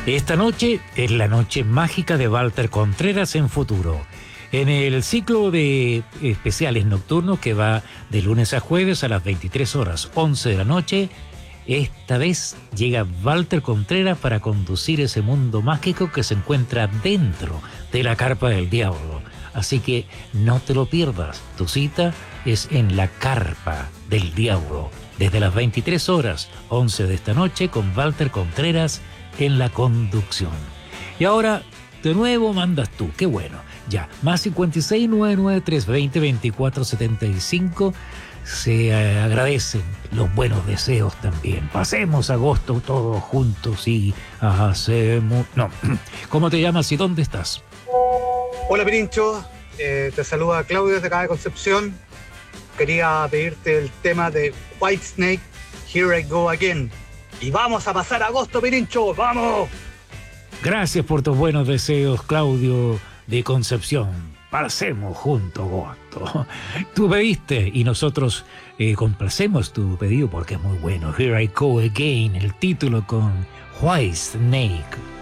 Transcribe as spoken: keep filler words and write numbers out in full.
Esta noche es la noche mágica de Walter Contreras en Futuro. En el ciclo de especiales nocturnos que va de lunes a jueves a las veintitrés horas, once de la noche, esta vez llega Walter Contreras para conducir ese mundo mágico que se encuentra dentro de la carpa del diablo. Así que no te lo pierdas. Tu cita es en la carpa del diablo, desde las veintitrés horas, once de esta noche, con Walter Contreras en la conducción. Y ahora, de nuevo mandas tú, qué bueno. Ya, más cincuenta y seis, novecientos noventa y tres, veinte, veinticuatro, setenta y cinco. Se eh, agradecen los buenos deseos también. Pasemos agosto todos juntos y hacemos... No, ¿cómo te llamas y dónde estás? Hola Pirincho, eh, te saluda Claudio desde acá de Concepción. Quería pedirte el tema de Whitesnake, Here I Go Again. Y vamos a pasar agosto, Pirincho, ¡vamos! Gracias por tus buenos deseos, Claudio de Concepción. Pasemos juntos agosto. Tú pediste y nosotros eh, complacemos tu pedido porque es muy bueno. Here I Go Again, el título con Whitesnake.